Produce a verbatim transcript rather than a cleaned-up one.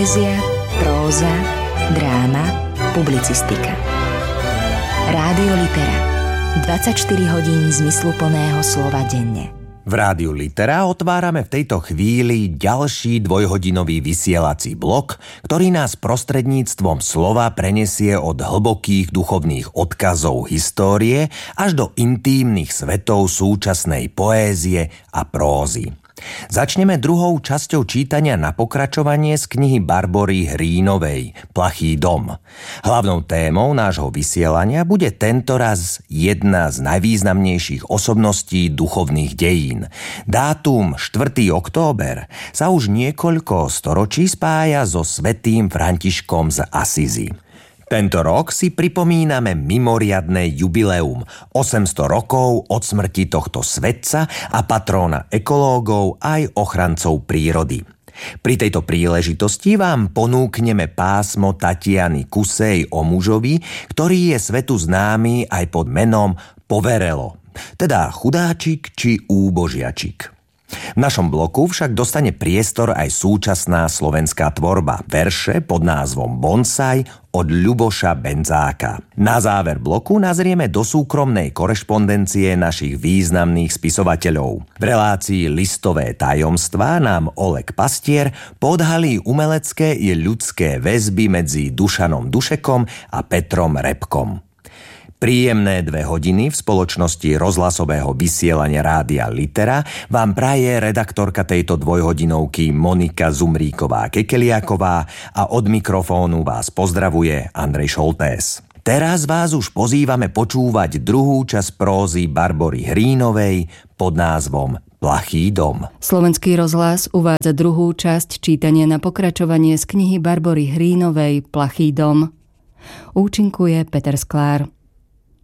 Poézia, próza, dráma, publicistika. Rádio Litera. dvadsaťštyri hodín zmysluplného slova denne. V Rádiu Litera otvárame v tejto chvíli ďalší dvojhodinový vysielací blok, ktorý nás prostredníctvom slova prenesie od hlbokých duchovných odkazov histórie až do intímnych svetov súčasnej poézie a prózy. Začneme druhou časťou čítania na pokračovanie z knihy Barbory Hrínovej Plachý dom. Hlavnou témou nášho vysielania bude tentoraz jedna z najvýznamnejších osobností duchovných dejín. Dátum štvrtého október sa už niekoľko storočí spája so svätým Františkom z Asízy. Tento rok si pripomíname mimoriadne jubileum, osemsto rokov od smrti tohto svetca a patróna ekológov aj ochrancov prírody. Pri tejto príležitosti vám ponúkneme pásmo Tatiany Kusej o mužovi, ktorý je svetu známy aj pod menom Poverelo, teda chudáčik či úbožiačik. V našom bloku však dostane priestor aj súčasná slovenská tvorba, verše pod názvom Bonsai od Ľuboša Benzáka. Na záver bloku nazrieme do súkromnej korešpondencie našich významných spisovateľov. V relácii Listové tajomstvá nám Oleg Pastier podhalí umelecké i ľudské väzby medzi Dušanom Dušekom a Petrom Repkom. Príjemné dve hodiny v spoločnosti rozhlasového vysielania Rádia Litera vám praje redaktorka tejto dvojhodinovky Monika Zumríková-Kekeliaková a od mikrofónu vás pozdravuje Andrej Šoltés. Teraz vás už pozývame počúvať druhú časť prózy Barbory Hrínovej pod názvom Plachý dom. Slovenský rozhlas uvádza druhú časť čítania na pokračovanie z knihy Barbory Hrínovej Plachý dom. Účinkuje Peter Sklár.